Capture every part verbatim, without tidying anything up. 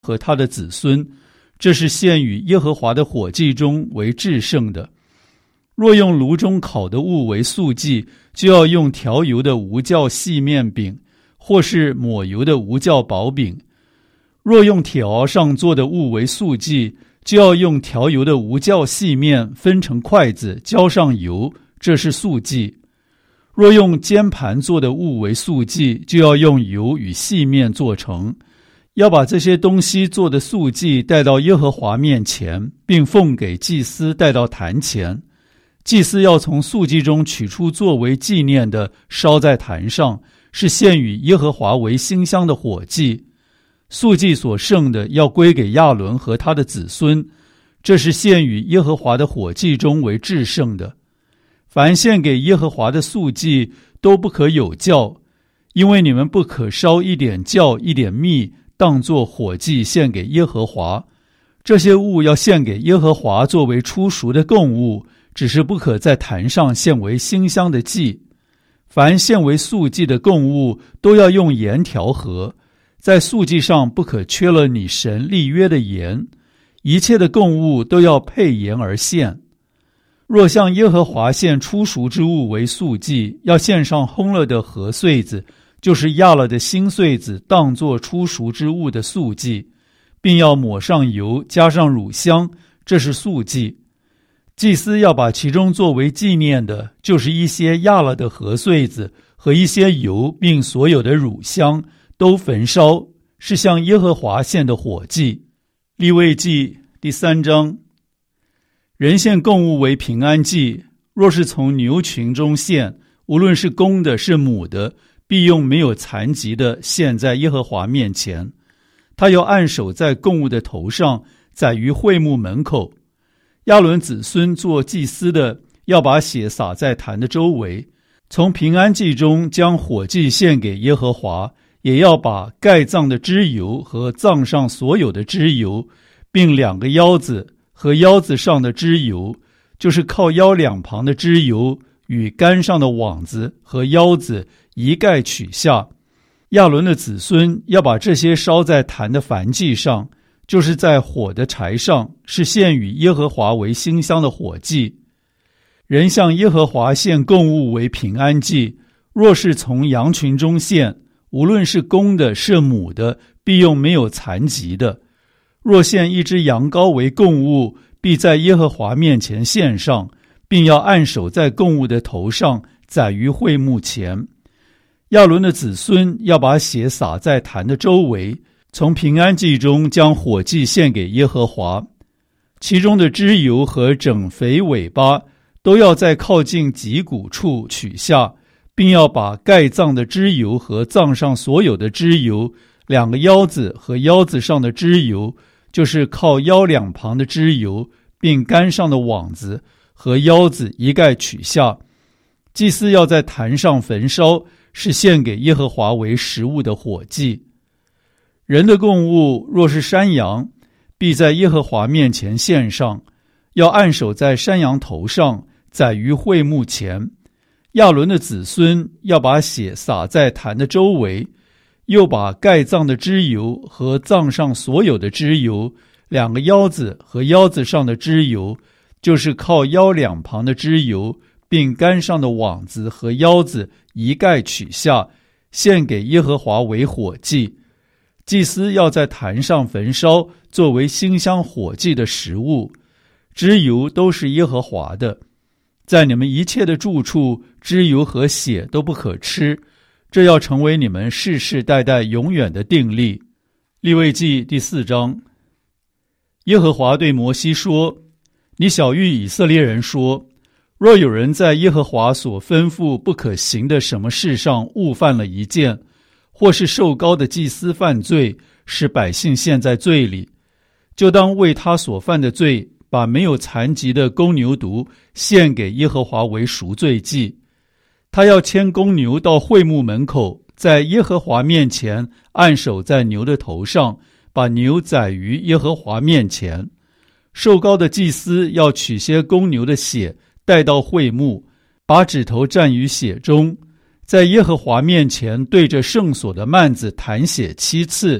和他的子孙，这是献与耶和华的火祭中为至圣的。若用炉中烤的物为素祭，就要用调油的无酵细面饼，或是抹油的无酵薄饼。若用铁熬上做的物为素祭，就要用调油的无酵细面分成筷子，浇上油，这是素祭。若用煎盘做的物为素祭，就要用油与细面做成。要把这些东西做的素祭带到耶和华面前，并奉给祭司带到坛前。祭司要从素祭中取出作为纪念的，烧在坛上，是献与耶和华为馨香的火祭。素祭所剩的要归给亚伦和他的子孙，这是献与耶和华的火祭中为至圣的。凡献给耶和华的素祭都不可有酵，因为你们不可烧一点酵一点蜜当作火祭献给耶和华。这些物要献给耶和华作为初熟的供物，只是不可在坛上献为馨香的祭。凡献为素祭的供物都要用盐调和，在素祭上不可缺了你神立约的盐，一切的供物都要配盐而献。若向耶和华献初熟之物为素祭，要献上烘了的禾穗子，就是压了的新穗子，当作初熟之物的素祭，并要抹上油，加上乳香，这是素祭。祭司要把其中作为纪念的，就是一些压了的禾穗子和一些油，并所有的乳香，都焚烧，是向耶和华献的火祭。利未记第三章。人献供物为平安祭，若是从牛群中献，无论是公的是母的，必用没有残疾的献在耶和华面前。他要按手在供物的头上，宰于会幕门口。亚伦子孙做祭司的，要把血洒在坛的周围。从平安祭中将火祭献给耶和华，也要把盖脏的脂油和脏上所有的脂油，并两个腰子和腰子上的脂油，就是靠腰两旁的脂油与杆上的网子和腰子一概取下。亚伦的子孙要把这些烧在坛的燔祭上，就是在火的柴上，是献与耶和华为馨香的火祭。人向耶和华献供物为平安祭，若是从羊群中献，无论是公的是母的，必用没有残疾的。若献一只羊羔为供物，必在耶和华面前献上，并要按手在供物的头上，宰于会幕前。亚伦的子孙要把血洒在坛的周围，从平安祭中将火祭献给耶和华。其中的脂油和整肥尾巴都要在靠近脊骨处取下，并要把盖脏的脂油和脏上所有的脂油，两个腰子和腰子上的脂油，就是靠腰两旁的脂油，并杆上的网子和腰子一概取下。祭司要在坛上焚烧，是献给耶和华为食物的火祭。人的供物若是山羊，必在耶和华面前献上，要按手在山羊头上，宰于会幕前。亚伦的子孙要把血洒在坛的周围，又把盖脏的脂油和脏上所有的脂油，两个腰子和腰子上的脂油，就是靠腰两旁的脂油，并杆上的网子和腰子一概取下，献给耶和华为火祭。祭司要在坛上焚烧，作为馨香火祭的食物。脂油都是耶和华的，在你们一切的住处，脂油和血都不可吃，这要成为你们世世代代永远的定例。利未记第四章。耶和华对摩西说：你晓谕以色列人说，若有人在耶和华所吩咐不可行的什么事上误犯了一件，或是受膏的祭司犯罪，使百姓陷在罪里，就当为他所犯的罪，把没有残疾的公牛犊献给耶和华为赎罪祭。他要牵公牛到会幕门口，在耶和华面前按手在牛的头上，把牛宰于耶和华面前。受膏的祭司要取些公牛的血带到会幕，把指头蘸于血中，在耶和华面前对着圣所的幔子弹血七次，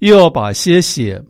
又要把些血